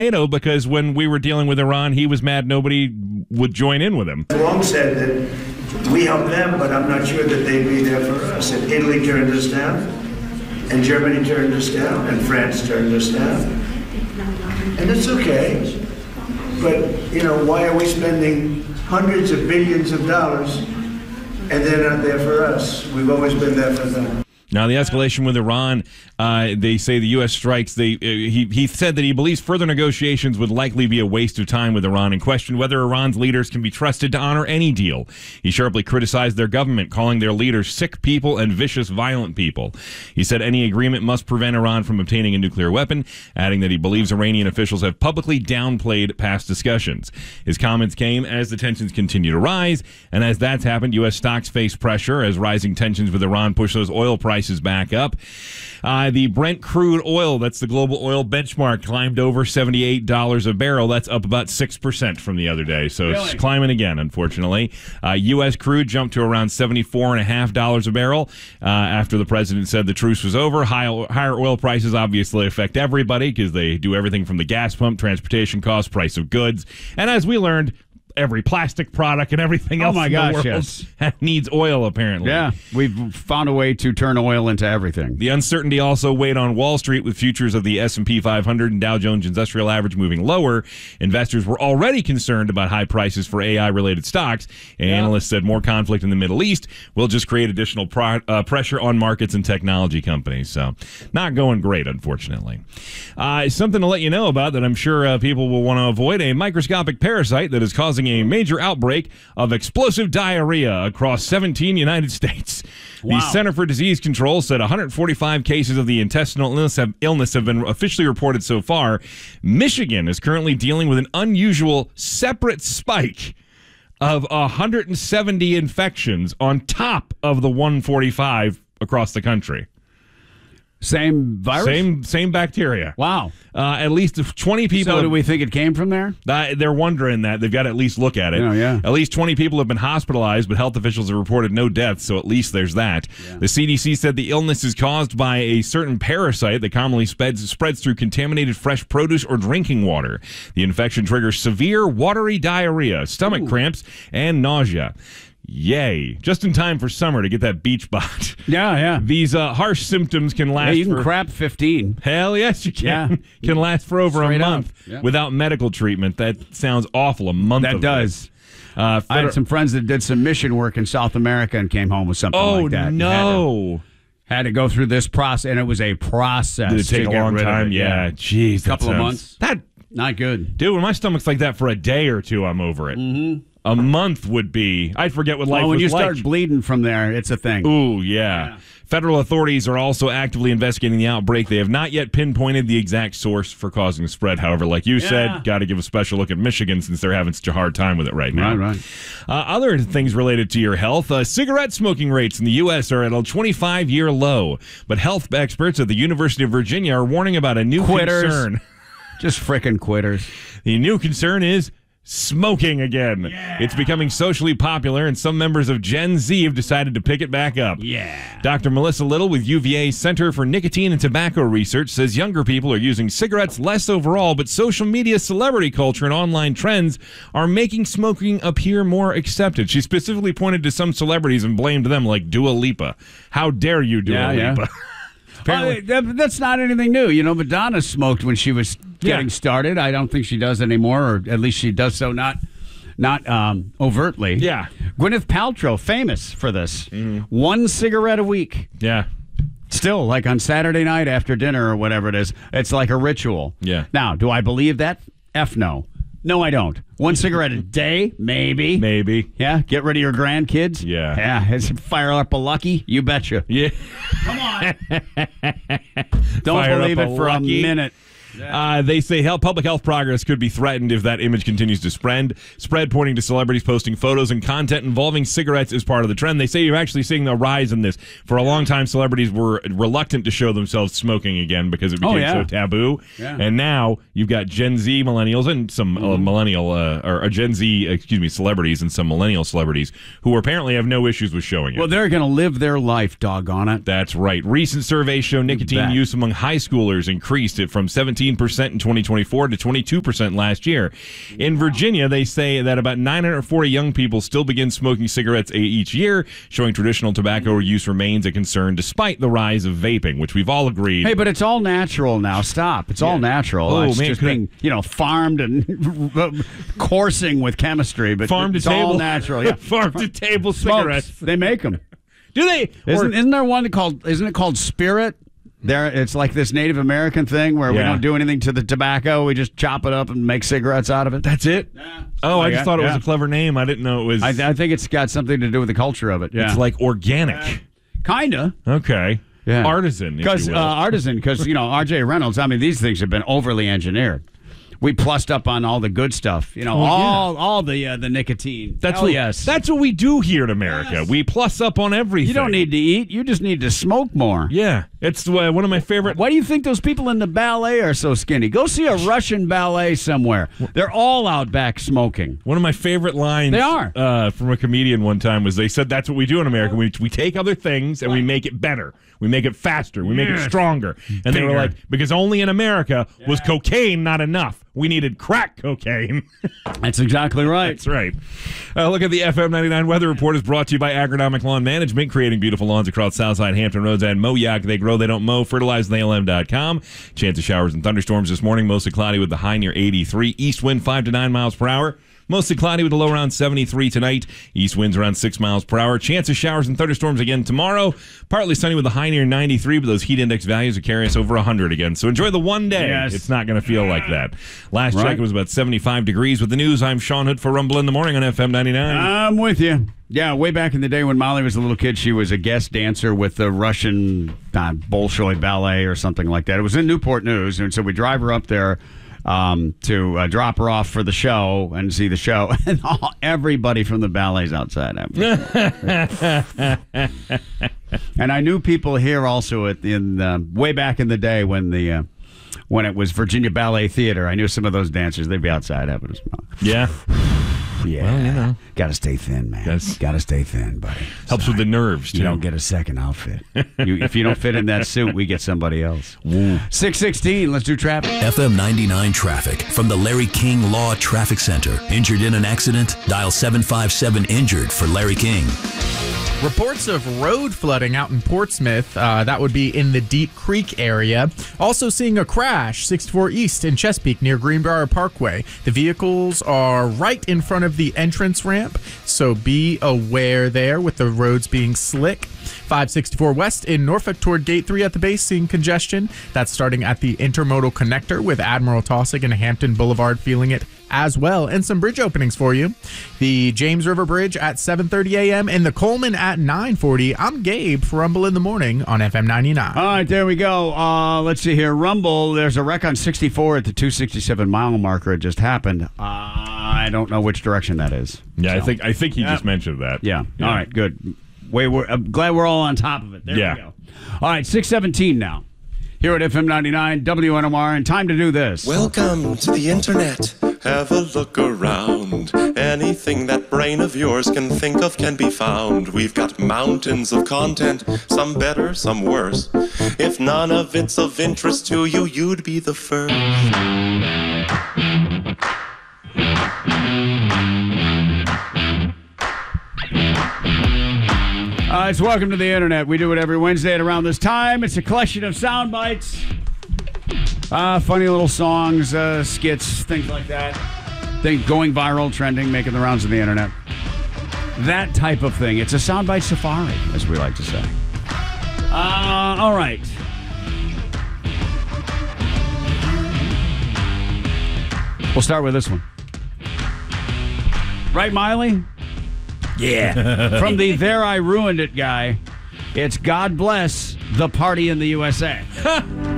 NATO because when we were dealing with Iran, he was mad nobody would join in with him. Long said that we helped them, but I'm not sure that they'd be there for us. And Italy turned us down, and Germany turned us down, and France turned us down. And it's okay. But, why are we spending hundreds of billions of dollars and they're not there for us? We've always been there for them. Now, the escalation with Iran, they say the U.S. strikes. He said that he believes further negotiations would likely be a waste of time with Iran and questioned whether Iran's leaders can be trusted to honor any deal. He sharply criticized their government, calling their leaders sick people and vicious, violent people. He said any agreement must prevent Iran from obtaining a nuclear weapon, adding that he believes Iranian officials have publicly downplayed past discussions. His comments came as the tensions continue to rise, and as that's happened, U.S. stocks face pressure as rising tensions with Iran push those oil prices back up. The Brent crude oil, that's the global oil benchmark, climbed over $78 a barrel. That's up about 6% from the other day. So It's climbing again, unfortunately. U.S. crude jumped to around $74.50 a barrel after the president said the truce was over. Higher oil prices obviously affect everybody because they do everything from the gas pump, transportation costs, price of goods. And as we learned, every plastic product and everything else in the world needs oil, apparently. Yeah, we've found a way to turn oil into everything. The uncertainty also weighed on Wall Street with futures of the S&P 500 and Dow Jones Industrial Average moving lower. Investors were already concerned about high prices for AI-related stocks. Analysts said more conflict in the Middle East will just create additional pressure on markets and technology companies. So not going great, unfortunately. Something to let you know about that I'm sure people will want to avoid, a microscopic parasite that is causing a major outbreak of explosive diarrhea across 17 United States. Wow. The Center for Disease Control said 145 cases of the intestinal illness have been officially reported so far. Michigan is currently dealing with an unusual separate spike of 170 infections on top of the 145 across the country. Same virus? Same bacteria. Wow. At least 20 people. So do we think it came from there? They're wondering that. They've got to at least look at it. Yeah. At least 20 people have been hospitalized, but health officials have reported no deaths, so at least there's that. Yeah. The CDC said the illness is caused by a certain parasite that commonly spreads through contaminated fresh produce or drinking water. The infection triggers severe watery diarrhea, stomach cramps, and nausea. Yay. Just in time for summer to get that beach bod. Yeah. These harsh symptoms can last you can crap 15. Hell yes, you can. Yeah. Can last for over a month without medical treatment. That sounds awful, a month of does. I had some friends that did some mission work in South America and came home with something like that. Oh, no. Had to go through this process, and it was a process. Did it take a long time? Yeah. Jeez. A couple of months. That not good. Dude, when my stomach's like that for a day or two, I'm over it. Mm-hmm. A month would be. I'd forget what life was like. When you start bleeding from there, it's a thing. Ooh, yeah. Federal authorities are also actively investigating the outbreak. They have not yet pinpointed the exact source for causing the spread. However, like you said, got to give a special look at Michigan since they're having such a hard time with it right now. Right. Other things related to your health, cigarette smoking rates in the U.S. are at a 25-year low. But health experts at the University of Virginia are warning about a new concern. Just frickin' quitters. The new concern is smoking again. Yeah. It's becoming socially popular, and some members of Gen Z have decided to pick it back up. Yeah. Dr. Melissa Little with UVA Center for Nicotine and Tobacco Research says younger people are using cigarettes less overall, but social media, celebrity culture, and online trends are making smoking appear more accepted. She specifically pointed to some celebrities and blamed them, like Dua Lipa. How dare you, Dua Lipa? That's not anything new. Madonna smoked when she was getting started. I don't think she does anymore, or at least she does so not overtly. Yeah. Gwyneth Paltrow, famous for this. Mm-hmm. 1 cigarette a week. Yeah. Still, like on Saturday night after dinner or whatever it is, it's like a ritual. Yeah. Now, do I believe that? F no. No, I don't. 1 cigarette a day? Maybe. Yeah? Get rid of your grandkids? Yeah. Yeah. Fire up a Lucky? You betcha. Yeah. Come on. Don't believe it for a minute. They say public health progress could be threatened if that image continues to spread, pointing to celebrities posting photos and content involving cigarettes as part of the trend. They say you're actually seeing a rise in this. For a long time, celebrities were reluctant to show themselves smoking again because it became so taboo. Yeah. And now you've got Gen Z millennials and some celebrities and some millennial celebrities who apparently have no issues with showing it. Well, they're going to live their life, doggone it. That's right. Recent surveys show nicotine use among high schoolers increased it from 17% 17% in 2024 to 22% last year. In Virginia, they say that about 940 young people still begin smoking cigarettes each year, showing traditional tobacco use remains a concern despite the rise of vaping, which we've all agreed. Hey, but it's all natural now. Stop. It's all natural. Oh, it's man, just being, farmed and coursing with chemistry, but farm to it's table. all natural. Yeah. Farm to table Smokes. cigarettes. They make them. Do they? Isn't there one isn't it called Spirit? It's like this Native American thing where we don't do anything to the tobacco. We just chop it up and make cigarettes out of it. That's it? Yeah. Oh, I just thought it was a clever name. I didn't know it was. I think it's got something to do with the culture of it. Yeah. It's like organic. Kinda. Okay. Yeah. Artisan, because R.J. Reynolds. I mean, these things have been overly engineered. We plussed up on all the good stuff, all the nicotine. That's what we do here in America. Yes. We plus up on everything. You don't need to eat. You just need to smoke more. Yeah, it's one of my favorite. Why do you think those people in the ballet are so skinny? Go see a Russian ballet somewhere. They're all out back smoking. One of my favorite lines They are. From a comedian one time was they said that's what we do in America. We take other things and we make it better. We make it faster. We make it stronger. And they were like, because only in America was cocaine not enough. We needed crack cocaine. That's exactly right. That's right. Look at the FM 99 weather report is brought to you by Agronomic Lawn Management, creating beautiful lawns across Southside Hampton Roads and Moyac. They grow, they don't mow. FertilizeTheALM.com. Chance of showers and thunderstorms this morning. Mostly cloudy with the high near 83. East wind 5 to 9 miles per hour. Mostly cloudy with a low around 73 tonight. East winds around 6 miles per hour. Chance of showers and thunderstorms again tomorrow. Partly sunny with a high near 93, but those heat index values will carry us over 100 again. So enjoy the one day. Yes. It's not going to feel like that. Last check, it was about 75 degrees. With the news, I'm Sean Hood for Rumble in the Morning on FM 99. I'm with you. Yeah, way back in the day when Molly was a little kid, she was a guest dancer with the Russian Bolshoi Ballet or something like that. It was in Newport News, and so we drive her up there to drop her off for the show and see the show, and everybody from the ballet's outside. And I knew people here also in way back in the day when it was Virginia Ballet Theater. I knew some of those dancers. They'd be outside having a smoke. Yeah. Yeah. Well, got to stay thin, man. Got to stay thin, buddy. Helps with the nerves, too. You don't get a second outfit. If you don't fit in that suit, we get somebody else. 6:16, let's do traffic. FM 99 traffic from the Larry King Law Traffic Center. Injured in an accident? Dial 757-INJURED for Larry King. Reports of road flooding out in Portsmouth. That would be in the Deep Creek area. Also seeing a crash, 64 East in Chesapeake near Greenbrier Parkway. The vehicles are right in front of the entrance ramp, so be aware there with the roads being slick. 564 West in Norfolk toward Gate 3 at the base, seeing congestion. That's starting at the intermodal connector with Admiral Taussig and Hampton Boulevard, feeling it as well. And some bridge openings for you. The James River Bridge at 7:30 a.m. and the Coleman at 9:40. I'm Gabe for Rumble in the Morning on FM 99. All right, there we go. Let's see here. Rumble, there's a wreck on 64 at the 267-mile marker. It just happened. I don't know which direction that is. Yeah, so. I think he just mentioned that. Yeah. All right, good. I'm glad we're all on top of it. There we go. All right, 6:17 now. Here at FM 99, WNMR, and time to do this. Welcome to the internet. Have a look around. Anything that brain of yours can think of can be found. We've got mountains of content, some better, some worse. If none of it's of interest to you, you'd be the first. It's welcome to the internet. We do it every Wednesday at around this time. It's a collection of sound bites, funny little songs, skits, things like that. Things going viral, trending, making the rounds of the internet. That type of thing. It's a soundbite safari, as we like to say. All right. We'll start with this one. Right, Miley? Yeah. From the There I Ruined It guy, it's God Bless the Party in the USA.